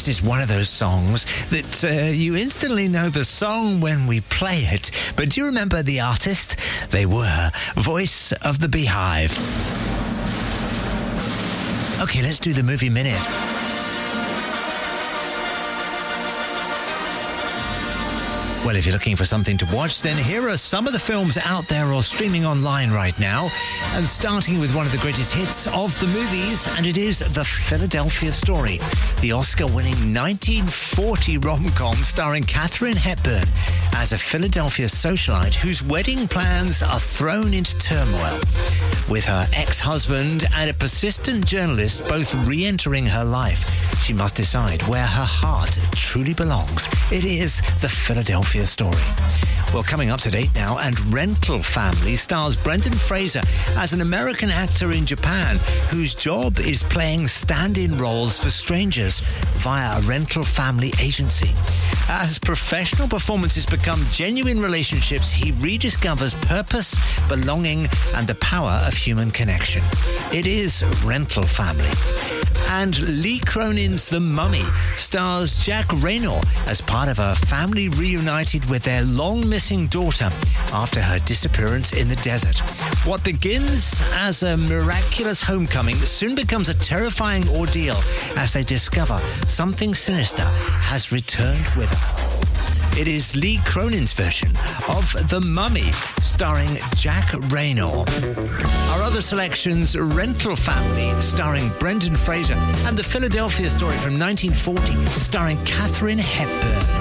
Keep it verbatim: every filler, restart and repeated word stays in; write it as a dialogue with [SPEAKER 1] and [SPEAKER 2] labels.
[SPEAKER 1] This is one of those songs that uh, you instantly know the song when we play it. But do you remember the artist? They were Voice of the Beehive. Okay, let's do the movie minute. Well, if you're looking for something to watch, then here are some of the films out there or streaming online right now. And starting with one of the greatest hits of the movies, and it is The Philadelphia Story, the Oscar-winning nineteen forty rom-com starring Katharine Hepburn as a Philadelphia socialite whose wedding plans are thrown into turmoil, with her ex-husband and a persistent journalist both re-entering her life. She must decide where her heart truly belongs. It is The Philadelphia Story. Well, coming up to date now, and Rental Family stars Brendan Fraser as an American actor in Japan whose job is playing stand-in roles for strangers via a rental family agency. As professional performances become genuine relationships, he rediscovers purpose, belonging, and the power of human connection. It is Rental Family. And Lee Cronin's The Mummy stars Jack Reynor as part of a family reunited with their long-missing daughter after her disappearance in the desert. What begins as a miraculous homecoming soon becomes a terrifying ordeal as they discover something sinister has returned with her. It is Lee Cronin's version of The Mummy, starring Jack Reynor. Our other selections, Rental Family, starring Brendan Fraser, and The Philadelphia Story from nineteen forty, starring Katharine Hepburn.